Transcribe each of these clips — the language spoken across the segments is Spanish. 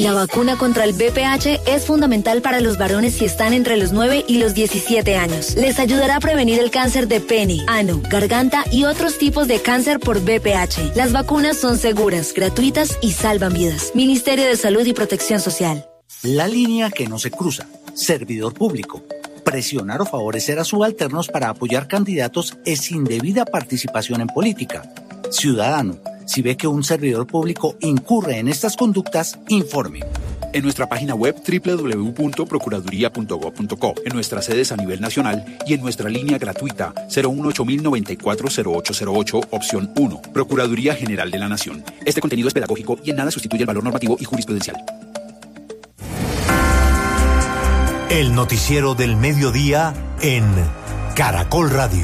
La vacuna contra el VPH es fundamental para los varones si están entre los 9 y los 17 años. Les ayudará a prevenir el cáncer de pene, ano, garganta y otros tipos de cáncer por VPH. Las vacunas son seguras, gratuitas y salvan vidas. Ministerio de Salud y Protección Social. La línea que no se cruza. Servidor público. Presionar o favorecer a subalternos para apoyar candidatos es indebida participación en política. Ciudadano. Si ve que un servidor público incurre en estas conductas, informe. En nuestra página web www.procuraduría.gov.co, en nuestras sedes a nivel nacional y en nuestra línea gratuita 018-094-0808, opción 1, Procuraduría General de la Nación. Este contenido es pedagógico y en nada sustituye el valor normativo y jurisprudencial. El noticiero del mediodía en Caracol Radio.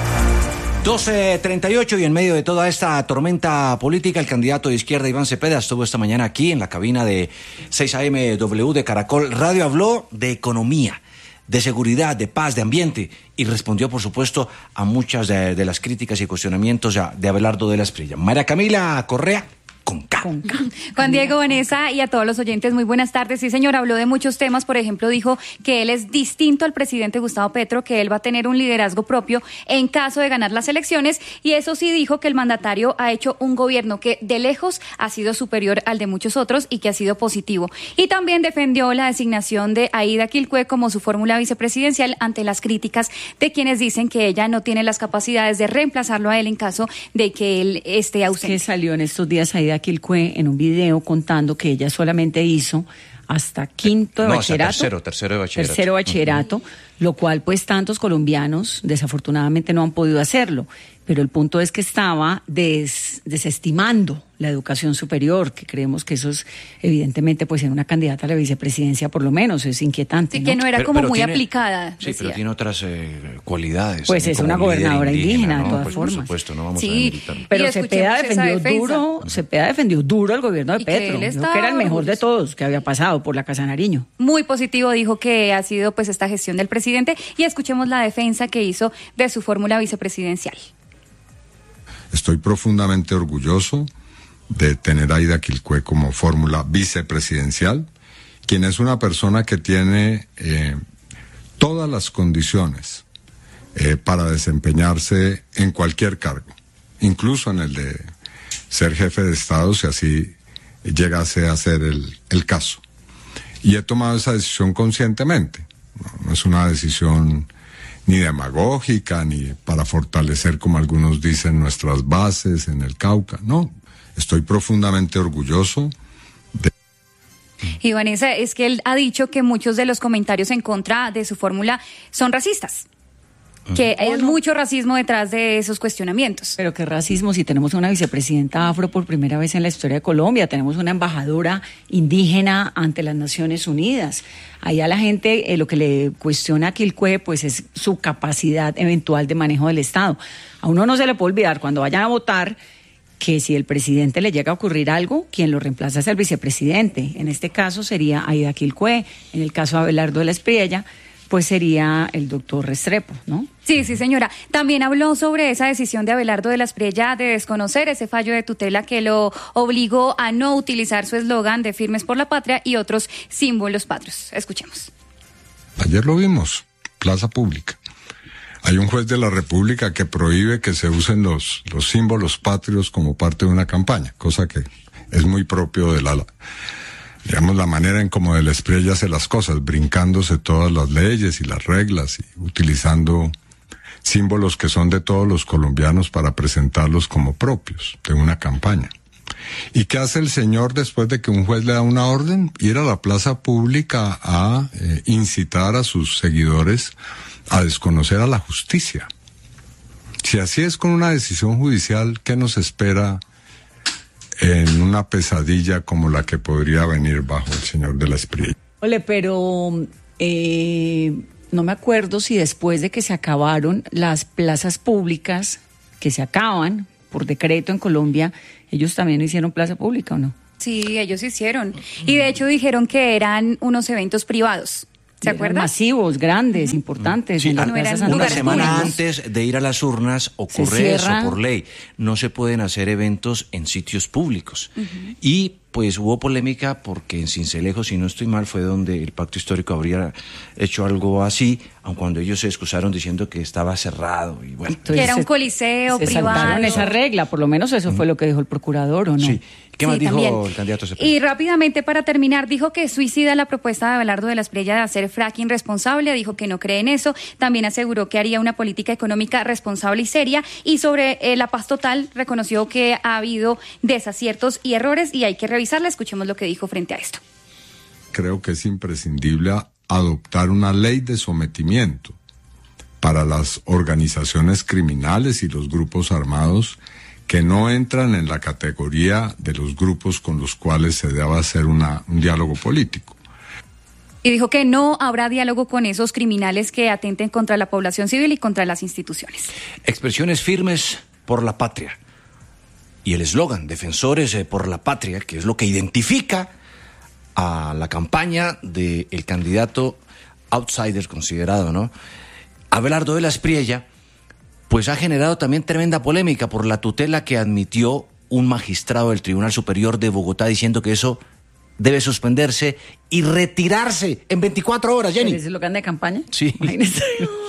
12:38 y en medio de toda esta tormenta política, el candidato de izquierda Iván Cepeda estuvo esta mañana aquí en la cabina de 6 AM de Caracol Radio, habló de economía, de seguridad, de paz, de ambiente y respondió, por supuesto, a muchas de las críticas y cuestionamientos de Abelardo de la Espriella. María Camila Correa. Con K. Juan Diego, Vanessa y a todos los oyentes, muy buenas tardes. Sí, señor, habló de muchos temas. Por ejemplo, dijo que él es distinto al presidente Gustavo Petro, que él va a tener un liderazgo propio en caso de ganar las elecciones. Y eso sí, dijo que el mandatario ha hecho un gobierno que de lejos ha sido superior al de muchos otros y que ha sido positivo. Y también defendió la designación de Aida Quilcue como su fórmula vicepresidencial ante las críticas de quienes dicen que ella no tiene las capacidades de reemplazarlo a él en caso de que él esté ausente. Que salió en estos días Aida Quilcue en un video contando que ella solamente hizo hasta quinto de bachillerato. Tercero de bachillerato. Tercero de bachillerato, lo cual pues tantos colombianos desafortunadamente no han podido hacerlo. Pero el punto es que estaba desestimando la educación superior, que creemos que eso es evidentemente pues en una candidata a la vicepresidencia por lo menos es inquietante. Sí, ¿no? que no era como muy tiene, aplicada. Sí, decía. Pero tiene otras cualidades. Pues es una gobernadora indígena, de todas pues, formas. Por supuesto, no vamos Sí, a demeritarlo. Pero Cepeda defendió duro al gobierno de Petro, que era el mejor de todos que había pasado por la Casa Nariño. Muy positivo, dijo que ha sido pues esta gestión del presidente y escuchemos la defensa que hizo de su fórmula vicepresidencial. Estoy profundamente orgulloso de tener a Aida Quilcue como fórmula vicepresidencial, quien es una persona que tiene todas las condiciones para desempeñarse en cualquier cargo, incluso en el de ser jefe de Estado, si así llegase a ser el caso. Y he tomado esa decisión conscientemente, no es una decisión ni demagógica, ni para fortalecer, como algunos dicen, nuestras bases en el Cauca. No, estoy profundamente orgulloso de... Y Vanessa, es que él ha dicho que muchos de los comentarios en contra de su fórmula son racistas. Que hay mucho racismo detrás de esos cuestionamientos. Pero qué racismo si tenemos una vicepresidenta afro por primera vez en la historia de Colombia, tenemos una embajadora indígena ante las Naciones Unidas. Ahí a la gente lo que le cuestiona a Quilcue pues es su capacidad eventual de manejo del Estado. A uno no se le puede olvidar cuando vayan a votar que si el presidente le llega a ocurrir algo, quien lo reemplaza es el vicepresidente. En este caso sería Aida Quilcue, en el caso de Abelardo de la Espriella pues sería el doctor Restrepo, ¿no? Sí, señora. También habló sobre esa decisión de Abelardo de la Espriella de desconocer ese fallo de tutela que lo obligó a no utilizar su eslogan de Firmes por la Patria y otros símbolos patrios. Escuchemos. Ayer lo vimos, plaza pública. Hay un juez de la República que prohíbe que se usen los símbolos patrios como parte de una campaña, cosa que es muy propio de digamos, la manera en cómo de la Espriella hace las cosas, brincándose todas las leyes y las reglas y utilizando símbolos que son de todos los colombianos para presentarlos como propios de una campaña. ¿Y qué hace el señor después de que un juez le da una orden? Ir a la plaza pública a incitar a sus seguidores a desconocer a la justicia. Si así es con una decisión judicial, ¿qué nos espera en una pesadilla como la que podría venir bajo el señor de la Espriella? Ole, pero no me acuerdo si después de que se acabaron las plazas públicas, que se acaban por decreto en Colombia, ellos también hicieron plaza pública, ¿o no? Sí, ellos hicieron. Y de hecho dijeron que eran unos eventos privados. ¿Se acuerdan? Masivos, grandes, importantes. Sí, en las no plazas eran una lugares semana públicos. antes de ir a las urnas ocurre eso por ley. No se pueden hacer eventos en sitios públicos. Y pues hubo polémica porque en Sincelejo, si no estoy mal, fue donde el pacto histórico habría hecho algo así, aun cuando ellos se excusaron diciendo que estaba cerrado y bueno. Entonces, que era un coliseo privado. Se saltaron esa regla, por lo menos eso fue lo que dijo el procurador, ¿o no? Sí. ¿Qué más dijo también el candidato Cepeda? Y rápidamente, para terminar, dijo que suicida la propuesta de Abelardo de la Espriella de hacer fracking responsable, dijo que no cree en eso, también aseguró que haría una política económica responsable y seria, y sobre la paz total reconoció que ha habido desaciertos y errores y hay que revisarla. Escuchemos lo que dijo frente a esto. Creo que es imprescindible adoptar una ley de sometimiento para las organizaciones criminales y los grupos armados que no entran en la categoría de los grupos con los cuales se deba hacer un diálogo político. Y dijo que no habrá diálogo con esos criminales que atenten contra la población civil y contra las instituciones. Expresiones firmes por la patria. Y el eslogan, defensores por la patria, que es lo que identifica a la campaña del candidato outsider considerado, ¿no? Abelardo de la Espriella, pues ha generado también tremenda polémica por la tutela que admitió un magistrado del Tribunal Superior de Bogotá diciendo que eso debe suspenderse y retirarse en 24 horas, Jenny. ¿Es el eslogan de campaña? Sí. Imagínese.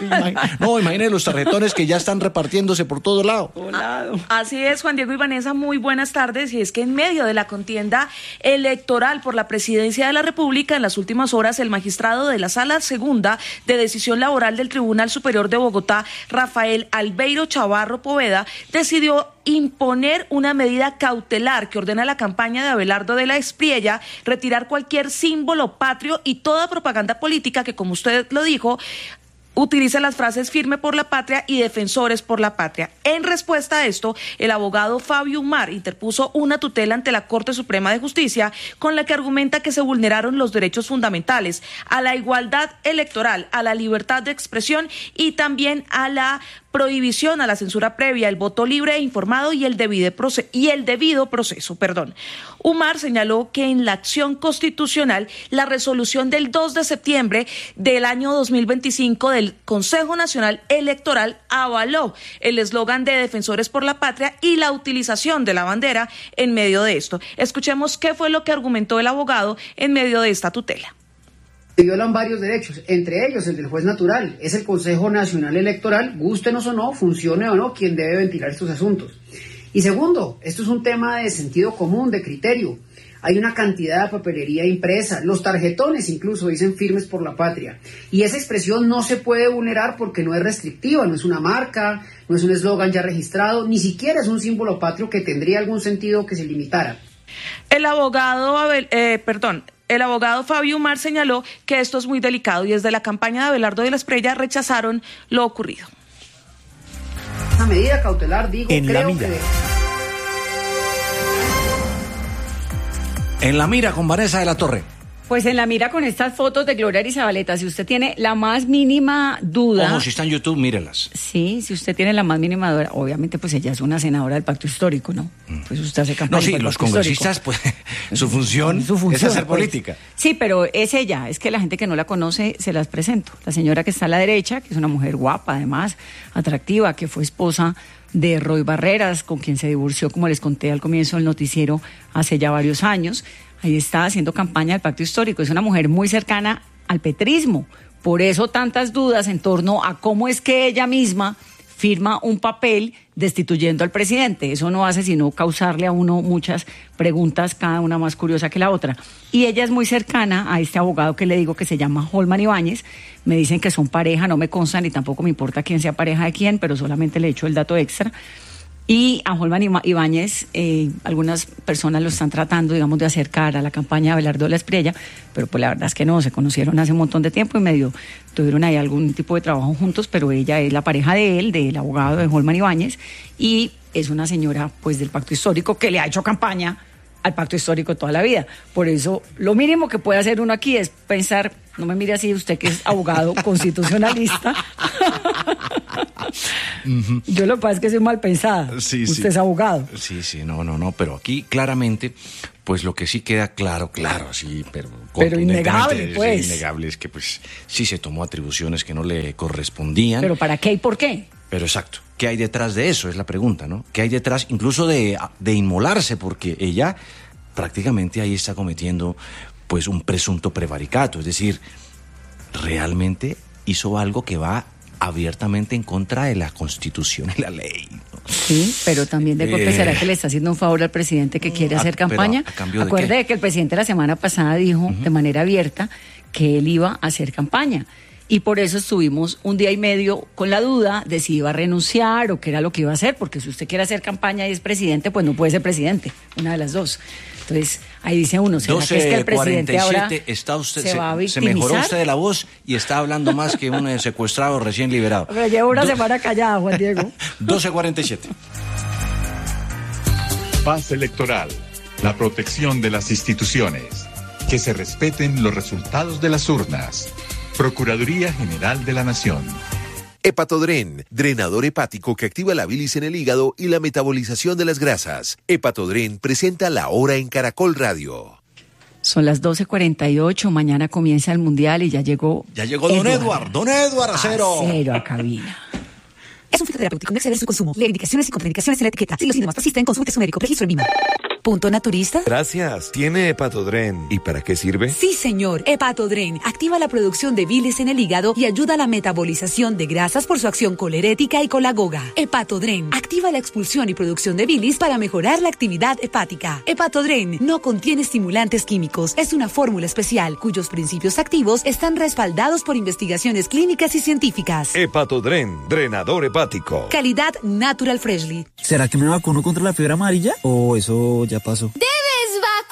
No, imagínese los tarjetones que ya están repartiéndose por todo lado. Así es, Juan Diego y Vanessa, muy buenas tardes. Y es que en medio de la contienda electoral por la presidencia de la República, en las últimas horas, el magistrado de la Sala Segunda de Decisión Laboral del Tribunal Superior de Bogotá, Rafael Albeiro Chavarro Poveda, decidió imponer una medida cautelar que ordena a la campaña de Abelardo de la Espriella retirar cualquier símbolo patrio y toda propaganda política que, como usted lo dijo, utiliza las frases firme por la patria y defensores por la patria. En respuesta a esto, el abogado Fabio Umar interpuso una tutela ante la Corte Suprema de Justicia con la que argumenta que se vulneraron los derechos fundamentales a la igualdad electoral, a la libertad de expresión y también a la prohibición a la censura previa, el voto libre e informado y el debido proceso. Umar señaló que en la acción constitucional, la resolución del 2 de septiembre del año 2025 del Consejo Nacional Electoral avaló el eslogan de Defensores por la Patria y la utilización de la bandera en medio de esto. Escuchemos qué fue lo que argumentó el abogado en medio de esta tutela. Se violan varios derechos, entre ellos el del juez natural. Es el Consejo Nacional Electoral, gústenos o no, funcione o no, quien debe ventilar estos asuntos. Y segundo, esto es un tema de sentido común, de criterio. Hay una cantidad de papelería impresa, los tarjetones incluso dicen firmes por la patria. Y esa expresión no se puede vulnerar porque no es restrictiva, no es una marca, no es un eslogan ya registrado, ni siquiera es un símbolo patrio que tendría algún sentido que se limitara. El abogado Fabio Umar señaló que esto es muy delicado y desde la campaña de Abelardo de la Espriella rechazaron lo ocurrido. Una medida cautelar, digo, en creo la mira. que... En la mira con Vanessa de la Torre. Pues en la mira con estas fotos de Gloria Zabaleta, si usted tiene la más mínima duda... Ojo, si está en YouTube, mírelas. Sí, si usted tiene la más mínima duda, obviamente pues ella es una senadora del Pacto Histórico, ¿no? Pues usted hace campaña. No, sí, por el los Pacto congresistas, Histórico. pues, su función es hacer pues. política. Sí, pero es ella, es que la gente que no la conoce se las presento. La señora que está a la derecha, que es una mujer guapa, además, atractiva, que fue esposa de Roy Barreras, con quien se divorció, como les conté al comienzo del noticiero, hace ya varios años. Ahí está haciendo campaña del Pacto Histórico. Es una mujer muy cercana al petrismo. Por eso tantas dudas en torno a cómo es que ella misma firma un papel destituyendo al presidente. Eso no hace sino causarle a uno muchas preguntas, cada una más curiosa que la otra. Y ella es muy cercana a este abogado que le digo que se llama Holman Ibáñez. Me dicen que son pareja, no me consta ni tampoco me importa quién sea pareja de quién, pero solamente le echo el dato extra. Y a Holman Ibáñez, algunas personas lo están tratando, digamos, de acercar a la campaña de Abelardo de la Espriella, pero pues la verdad es que no, se conocieron hace un montón de tiempo y medio tuvieron ahí algún tipo de trabajo juntos, pero ella es la pareja de él, del abogado de Holman Ibáñez, y es una señora, pues, del Pacto Histórico que le ha hecho campaña al Pacto Histórico toda la vida. Por eso, lo mínimo que puede hacer uno aquí es pensar, no me mire así, usted que es abogado constitucionalista. Yo lo que pasa es que soy mal pensada. Sí, usted sí. es abogado. Sí, no, pero aquí claramente, pues lo que sí queda claro, sí, pero innegable, pues. Sí, innegable es que pues sí se tomó atribuciones que no le correspondían. ¿Pero para qué y por qué? Pero exacto, ¿qué hay detrás de eso? Es la pregunta, ¿no? ¿Qué hay detrás incluso de inmolarse? Porque ella prácticamente ahí está cometiendo pues un presunto prevaricato, es decir, realmente hizo algo que va abiertamente en contra de la Constitución y la ley, ¿no? Sí, pero también de golpe será que le está haciendo un favor al presidente que quiere hacer campaña. Acuerde que el presidente la semana pasada dijo de manera abierta que él iba a hacer campaña. Y por eso estuvimos un día y medio con la duda de si iba a renunciar o qué era lo que iba a hacer, porque si usted quiere hacer campaña y es presidente, pues no puede ser presidente, una de las dos. Entonces, ahí dice uno, ¿será que es que el presidente ahora está usted, se va a se victimizar? mejoró usted de la voz y está hablando más que un secuestrado recién liberado. Pero llevo una semana callada, Juan Diego. 12:47. Paz electoral, la protección de las instituciones, que se respeten los resultados de las urnas. Procuraduría General de la Nación. Hepatodren, drenador hepático que activa la bilis en el hígado y la metabolización de las grasas. Hepatodren presenta La Hora en Caracol Radio. Son las 12:48, mañana comienza el Mundial y ya llegó... Don Edward Acero. Acero a cabina. Es un fitoterapéutico, no exceder su consumo. Lee indicaciones y contraindicaciones en la etiqueta. Si los síntomas persisten, consulte a su médico. Registro en VIMA. ¿Punto naturista? Gracias. ¿Tiene Hepatodren? ¿Y para qué sirve? Sí, señor. Hepatodren activa la producción de bilis en el hígado y ayuda a la metabolización de grasas por su acción colerética y colagoga. Hepatodren activa la expulsión y producción de bilis para mejorar la actividad hepática. Hepatodren no contiene estimulantes químicos. Es una fórmula especial cuyos principios activos están respaldados por investigaciones clínicas y científicas. Hepatodren, drenador hepático. Calidad Natural Freshly. ¿Será que me vacuno contra la fiebre amarilla? ¿O eso ya pasó?